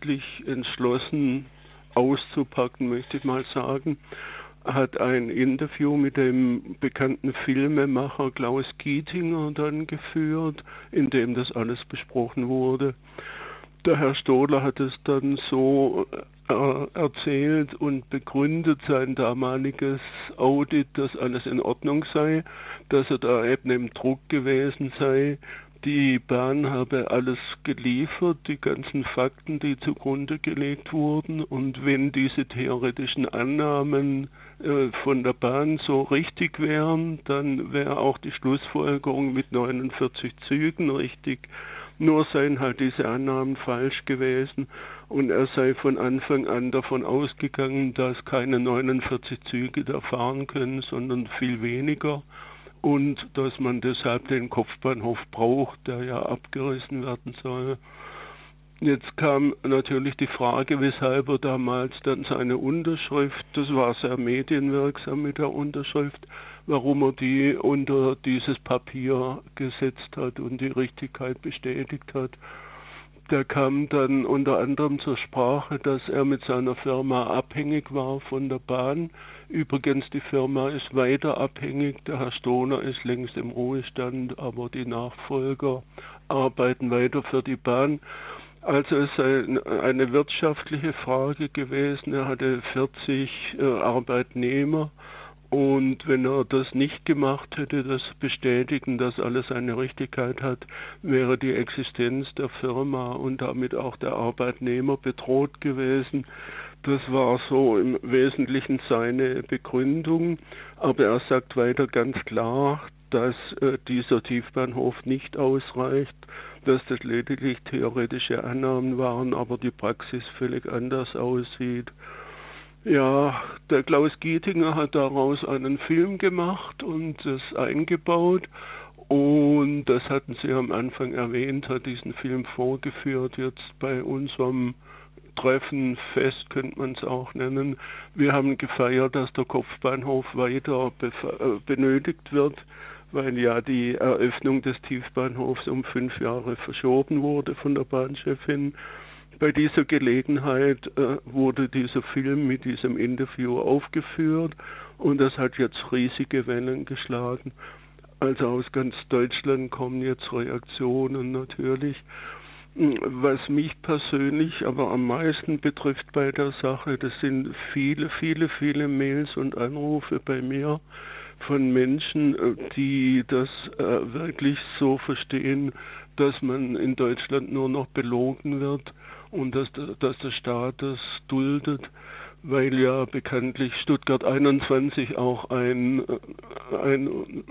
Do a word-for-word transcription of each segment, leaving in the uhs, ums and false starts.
plötzlich entschlossen auszupacken, möchte ich mal sagen, hat ein Interview mit dem bekannten Filmemacher Klaus Gietinger dann geführt, in dem das alles besprochen wurde. Der Herr Stodler hat es dann so äh, erzählt und begründet, sein damaliges Audit, dass alles in Ordnung sei, dass er da eben im Druck gewesen sei. Die Bahn habe alles geliefert, die ganzen Fakten, die zugrunde gelegt wurden. Und wenn diese theoretischen Annahmen äh, von der Bahn so richtig wären, dann wäre auch die Schlussfolgerung mit neunundvierzig Zügen richtig. Nur seien halt diese Annahmen falsch gewesen und er sei von Anfang an davon ausgegangen, dass keine neunundvierzig Züge da fahren können, sondern viel weniger. Und dass man deshalb den Kopfbahnhof braucht, der ja abgerissen werden soll. Jetzt kam natürlich die Frage, weshalb er damals dann seine Unterschrift, das war sehr medienwirksam mit der Unterschrift, warum er die unter dieses Papier gesetzt hat und die Richtigkeit bestätigt hat. Der kam dann unter anderem zur Sprache, dass er mit seiner Firma abhängig war von der Bahn. Übrigens, die Firma ist weiter abhängig. Der Herr Stoner ist längst im Ruhestand, aber die Nachfolger arbeiten weiter für die Bahn. Also es sei eine wirtschaftliche Frage gewesen. Er hatte vierzig äh, Arbeitnehmer. Und wenn er das nicht gemacht hätte, das bestätigen, dass alles eine Richtigkeit hat, wäre die Existenz der Firma und damit auch der Arbeitnehmer bedroht gewesen. Das war so im Wesentlichen seine Begründung. Aber er sagt weiter ganz klar, dass äh, dieser Tiefbahnhof nicht ausreicht, dass das lediglich theoretische Annahmen waren, aber die Praxis völlig anders aussieht. Ja, der Klaus Gietinger hat daraus einen Film gemacht und das eingebaut und das hatten Sie am Anfang erwähnt, hat diesen Film vorgeführt jetzt bei unserem Treffen, Fest könnte man es auch nennen. Wir haben gefeiert, dass der Kopfbahnhof weiter benötigt wird, weil ja die Eröffnung des Tiefbahnhofs um fünf Jahre verschoben wurde von der Bahnchefin. Bei dieser Gelegenheit äh, wurde dieser Film mit diesem Interview aufgeführt und das hat jetzt riesige Wellen geschlagen. Also aus ganz Deutschland kommen jetzt Reaktionen natürlich. Was mich persönlich aber am meisten betrifft bei der Sache, das sind viele, viele, viele Mails und Anrufe bei mir von Menschen, die das äh, wirklich so verstehen, dass man in Deutschland nur noch belogen wird und dass, dass der Staat das duldet, weil ja bekanntlich Stuttgart einundzwanzig auch ein, ein,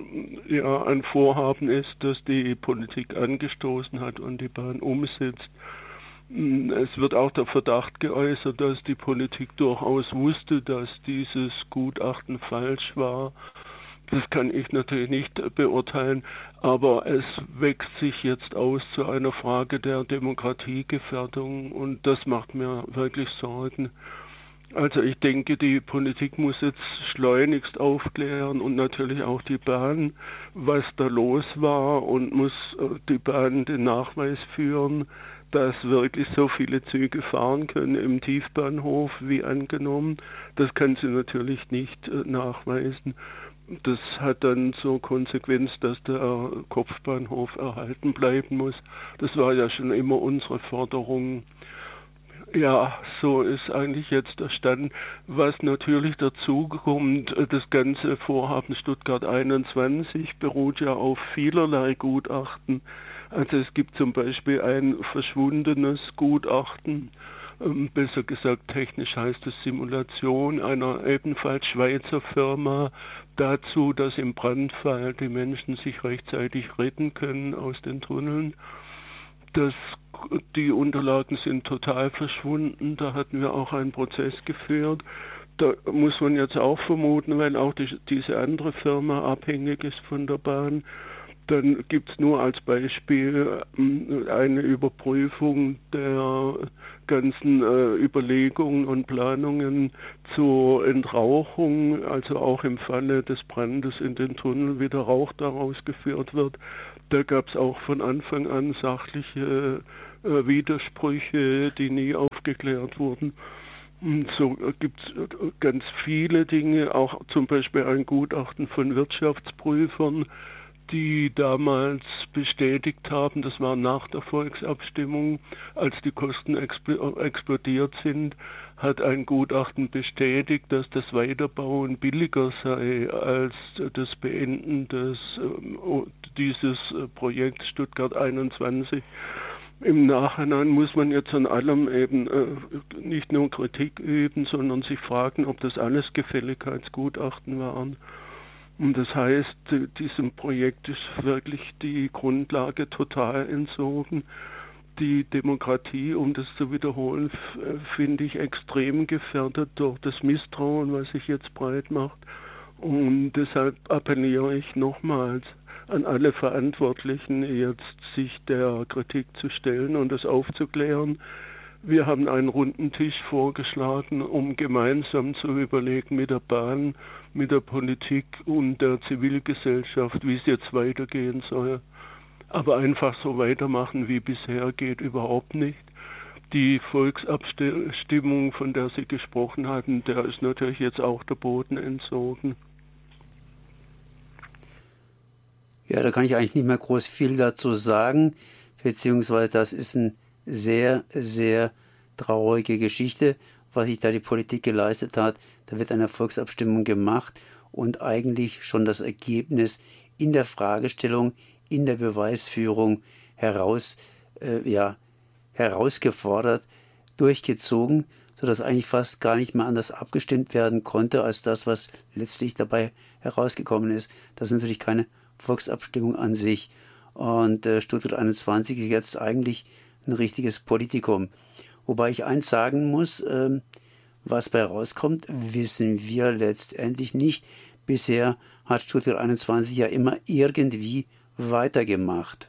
ja, ein Vorhaben ist, das die Politik angestoßen hat und die Bahn umsetzt. Es wird auch der Verdacht geäußert, dass die Politik durchaus wusste, dass dieses Gutachten falsch war. Das kann ich natürlich nicht beurteilen, aber es wächst sich jetzt aus zu einer Frage der Demokratiegefährdung und das macht mir wirklich Sorgen. Also ich denke, die Politik muss jetzt schleunigst aufklären und natürlich auch die Bahn, was da los war und muss die Bahn den Nachweis führen, dass wirklich so viele Züge fahren können im Tiefbahnhof wie angenommen. Das kann sie natürlich nicht nachweisen. Das hat dann zur Konsequenz, dass der Kopfbahnhof erhalten bleiben muss. Das war ja schon immer unsere Forderung. Ja, so ist eigentlich jetzt der Stand. Was natürlich dazu kommt, das ganze Vorhaben Stuttgart einundzwanzig beruht ja auf vielerlei Gutachten. Also es gibt zum Beispiel ein verschwundenes Gutachten, besser gesagt technisch heißt es Simulation einer ebenfalls Schweizer Firma dazu, dass im Brandfall die Menschen sich rechtzeitig retten können aus den Tunneln. Das, die Unterlagen sind total verschwunden, da hatten wir auch einen Prozess geführt. Da muss man jetzt auch vermuten, weil auch die, diese andere Firma abhängig ist von der Bahn. Dann gibt es nur als Beispiel eine Überprüfung der ganzen äh, Überlegungen und Planungen zur Entrauchung, also auch im Falle des Brandes in den Tunnel wieder Rauch daraus geführt wird. Da gab es auch von Anfang an sachliche äh, Widersprüche, die nie aufgeklärt wurden. Und so gibt es ganz viele Dinge, auch zum Beispiel ein Gutachten von Wirtschaftsprüfern, die damals bestätigt haben, das war nach der Volksabstimmung, als die Kosten explodiert sind, hat ein Gutachten bestätigt, dass das Weiterbauen billiger sei als das Beenden des, dieses Projekts Stuttgart einundzwanzig. Im Nachhinein muss man jetzt an allem eben äh, nicht nur Kritik üben, sondern sich fragen, ob das alles Gefälligkeitsgutachten waren. Und das heißt, diesem Projekt ist wirklich die Grundlage total entzogen. Die Demokratie, um das zu wiederholen, finde ich extrem gefährdet durch das Misstrauen, was sich jetzt breit macht. Und deshalb appelliere ich nochmals an alle Verantwortlichen, jetzt sich der Kritik zu stellen und das aufzuklären. Wir haben einen runden Tisch vorgeschlagen, um gemeinsam zu überlegen mit der Bahn, mit der Politik und der Zivilgesellschaft, wie es jetzt weitergehen soll. Aber einfach so weitermachen wie bisher geht überhaupt nicht. Die Volksabstimmung, von der Sie gesprochen hatten, der ist natürlich jetzt auch der Boden entzogen. Ja, da kann ich eigentlich nicht mehr groß viel dazu sagen, beziehungsweise das ist eine sehr, sehr traurige Geschichte, was sich da die Politik geleistet hat. Da wird eine Volksabstimmung gemacht und eigentlich schon das Ergebnis in der Fragestellung, in der Beweisführung heraus, äh, ja, herausgefordert, durchgezogen, sodass eigentlich fast gar nicht mehr anders abgestimmt werden konnte, als das, was letztlich dabei herausgekommen ist. Das ist natürlich keine Volksabstimmung an sich. Und äh, Stuttgart einundzwanzig ist jetzt eigentlich ein richtiges Politikum. Wobei ich eins sagen muss, äh, was bei rauskommt, wissen wir letztendlich nicht. Bisher hat Stuttgart einundzwanzig ja immer irgendwie weitergemacht.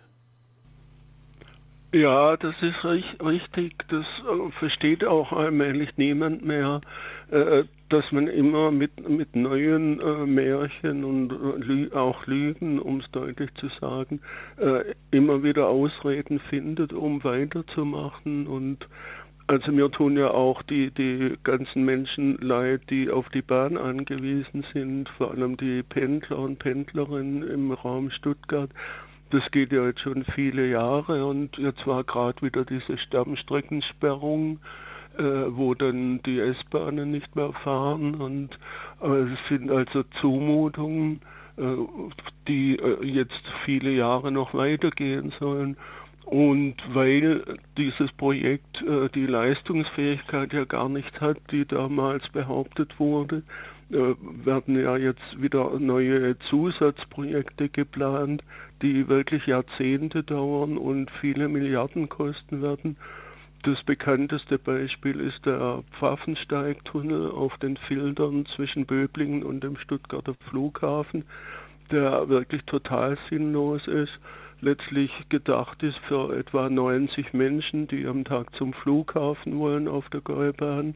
Ja, das ist richtig. Das äh, versteht auch allmählich niemand mehr, äh, dass man immer mit, mit neuen äh, Märchen und äh, auch Lügen, um es deutlich zu sagen, äh, immer wieder Ausreden findet, um weiterzumachen. Und also mir tun ja auch die, die ganzen Menschen leid, die auf die Bahn angewiesen sind, vor allem die Pendler und Pendlerinnen im Raum Stuttgart. Das geht ja jetzt schon viele Jahre und jetzt war gerade wieder diese Stammstreckensperrung, äh, wo dann die S-Bahnen nicht mehr fahren und äh, es sind also Zumutungen, äh, die äh, jetzt viele Jahre noch weitergehen sollen. Und weil dieses Projekt äh, die Leistungsfähigkeit ja gar nicht hat, die damals behauptet wurde, äh, werden ja jetzt wieder neue Zusatzprojekte geplant, die wirklich Jahrzehnte dauern und viele Milliarden kosten werden. Das bekannteste Beispiel ist der Pfaffensteigtunnel auf den Filtern zwischen Böblingen und dem Stuttgarter Flughafen, der wirklich total sinnlos ist. Letztlich gedacht ist für etwa neunzig Menschen, die am Tag zum Flughafen wollen auf der Gäubahn.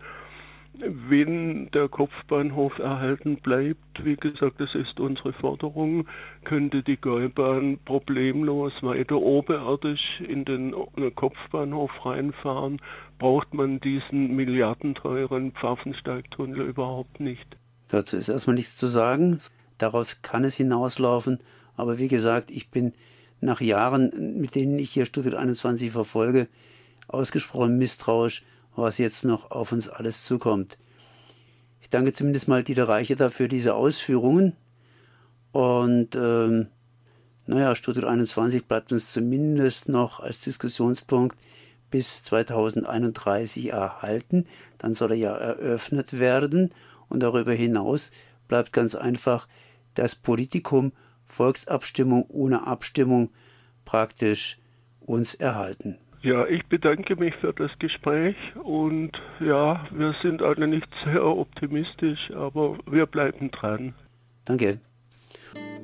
Wenn der Kopfbahnhof erhalten bleibt, wie gesagt, das ist unsere Forderung, könnte die Gäubahn problemlos weiter oberirdisch in den Kopfbahnhof reinfahren, braucht man diesen milliardenteuren Pfaffensteigtunnel überhaupt nicht. Dazu ist erstmal nichts zu sagen. Darauf kann es hinauslaufen. Aber wie gesagt, ich bin nach Jahren, mit denen ich hier Stuttgart einundzwanzig verfolge, ausgesprochen misstrauisch, was jetzt noch auf uns alles zukommt. Ich danke zumindest mal Dieter Reiche für diese Ausführungen. Und ähm, naja, Stuttgart einundzwanzig bleibt uns zumindest noch als Diskussionspunkt bis zweitausendeinunddreißig erhalten. Dann soll er ja eröffnet werden. Und darüber hinaus bleibt ganz einfach das Politikum Volksabstimmung ohne Abstimmung praktisch uns erhalten. Ja, ich bedanke mich für das Gespräch und ja, wir sind alle nicht sehr optimistisch, aber wir bleiben dran. Danke.